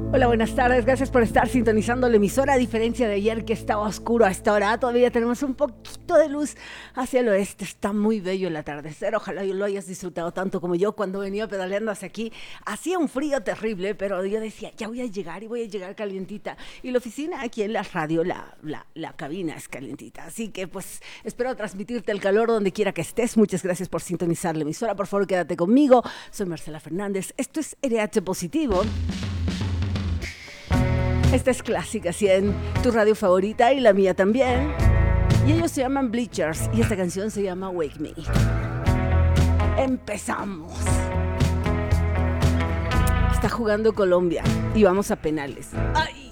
Hola, buenas tardes. Gracias por estar sintonizando la emisora. A diferencia de ayer que estaba oscuro, a esta hora todavía tenemos un poquito de luz hacia el oeste. Está muy bello el atardecer. Ojalá lo hayas disfrutado tanto como yo cuando venía pedaleando hacia aquí. Hacía un frío terrible, pero yo decía, ya voy a llegar y voy a llegar calientita. Y la oficina aquí en la radio, la cabina es calientita. Así que pues espero transmitirte el calor donde quiera que estés. Muchas gracias por sintonizar la emisora. Por favor, quédate conmigo. Soy Marcela Fernández. Esto es RH Positivo. Esta es Clásica 100, tu radio favorita y la mía también. Y ellos se llaman Bleachers y esta canción se llama Wake Me. Empezamos. Está jugando Colombia y vamos a penales. ¡Ay!